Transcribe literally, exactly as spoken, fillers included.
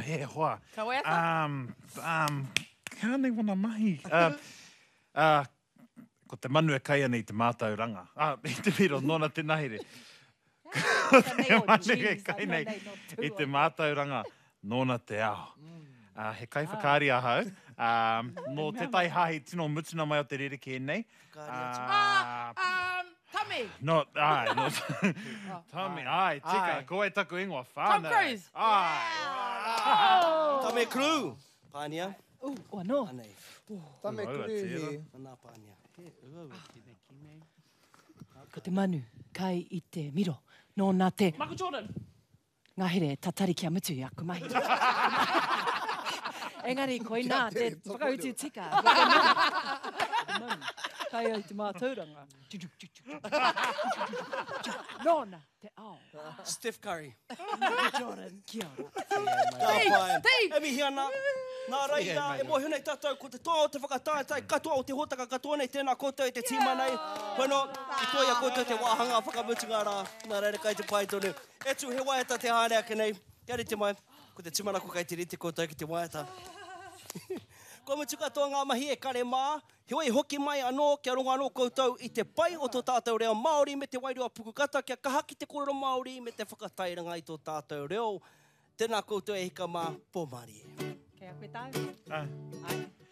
he hoa. Ka wea wha? Um, um, kāne wana mahi. Uh, uh, ko te manu e kai ana i te mātauranga. Ah, i te miro, nōna te nahere. Ko te manu e kai nei i te mātauranga, nōna te ao. Uh, he kai whakaari ahau. Um, no te tai hahi tino mutuna mai o te rereke nei. Ah, um, Tommy. No, ai, no. Tommy, ai, tika, koe taku ingoa whānau. Tom Cruise. Ai. Tame Crew. Pānia. Oh, oh, no. Anei. Tame Ora, kuru tira. he. Anā pānia. Ko te manu, kai i te miro, nō te... Michael Jordan. Ngahere, tatari kia mutu i aku mahi. Engari, koe nā, te whakautu tika. Kai ai te mātauranga. Nōna, te ao. Steph Curry. Jordan, kia ora. Ka pai. Steve! E mihi ana. Nā reira, e mohi nei tātou, ko te toa o te whakatātai, katoa o te hotaka, katoa nei tēnā koutou i te tīma nei. Whano, i toi a koutou te wāhanga whakamutunga rā. Nā reira, kai te pai tonu. E tu he waiata te hārea ke nei. Kia rite mai, ko te timanako kai te rite koutou ki te waiata. Ko mutu katoa ngā mahi e kare mā, he oi hoki mai anō kia rongo anō koutou i te pai o tō tātou reo Māori me te wairua pukukata, kia kaha ki te kororo Māori me te whakatairanga i tō tātou reo. Tēnā koutou e hika mā, pō Māori e. Kei a koe tau. Ai. Ai.